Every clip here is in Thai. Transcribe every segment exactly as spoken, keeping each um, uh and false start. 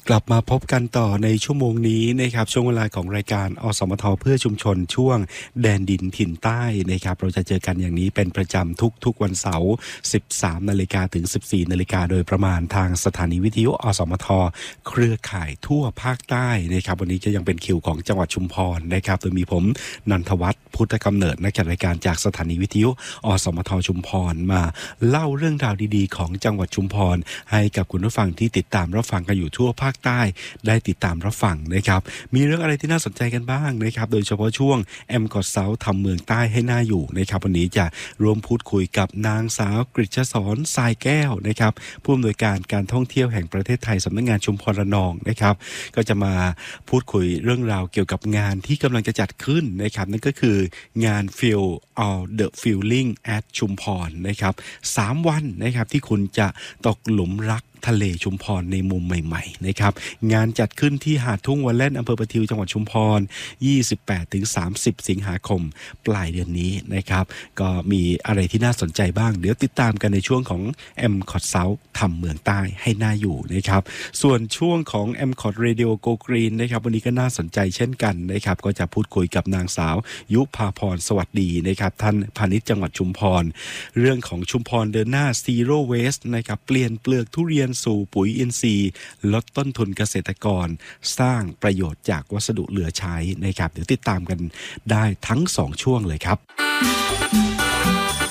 กลับมาพบกันต่อในชั่วโมงนี้นะครับช่วงเวลาของรายการอสมทเพื่อชุมชนช่วงแดนดินถิ่นใต้นะครับเราจะเจอกันอย่างนี้เป็นประจำทุกๆวันเสาร์ สิบสามนาฬิกา ถึง สิบสี่นาฬิกาโดยประมาณทางสถานีวิทยุอสมทเครือข่ายทั่วภาคใต้นะครับวันนี้จะยังเป็นคิวของจังหวัดชุมพรนะครับโดยมีผมนันทวัฒน์พุทธกำเนิดนักจัดรายการจากสถานีวิทยุอสมทชุมพรมาเล่าเรื่องราวดีๆของจังหวัดชุมพรให้กับคุณผู้ฟังที่ติดตามรับฟังกันอยู่ทั่วภาคใต้ได้ติดตามรับฟังนะครับมีเรื่องอะไรที่น่าสนใจกันบ้างนะครับโดยเฉพาะช่วงแอมกอดเซาทำเมืองใต้ให้น่าอยู่นะครับวันนี้จะร่วมพูดคุยกับนางสาวกฤษศรทรายแก้วนะครับผู้อำนวยการการท่องเที่ยวแห่งประเทศไทยสำนักงานชุมพรระนองนะครับก็จะมาพูดคุยเรื่องราวเกี่ยวกับงานที่กำลังจะจัดขึ้นนะครับนั่นก็คืองาน Feel All the Feeling at ชุมพรนะครับสามวันนะครับที่คุณจะตกหลุมรักทะเลชุมพรในมุมใหม่ๆนะครับงานจัดขึ้นที่หาดทุ่งวัลเล่นอำเภอประทิวจังหวัดชุมพร ยี่สิบแปดถึงสามสิบ สิงหาคมปลายเดือนนี้นะครับก็มีอะไรที่น่าสนใจบ้างเดี๋ยวติดตามกันในช่วงของ M Cot South ทำเมืองใต้ให้น่าอยู่นะครับส่วนช่วงของ M Cot Radio Go Green นะครับวันนี้ก็น่าสนใจเช่นกันนะครับก็จะพูดคุยกับนางสาวยุภาพรสวัสดีนะครับท่านพาณิชย์จังหวัดชุมพรเรื่องของชุมพรเดินหน้า Zero Waste นะครับเปลี่ยนเปลือกทุเรียนสู่ปุ๋ยอินทรีย์ลดต้นทุนเกษตรกรสร้างประโยชน์จากวัสดุเหลือใช้นะครับเดี๋ยวติดตามกันได้ทั้งสองช่วงเลยครับ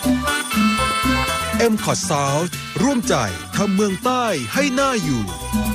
M Cot South ร่วมใจทำเมืองใต้ให้น่าอยู่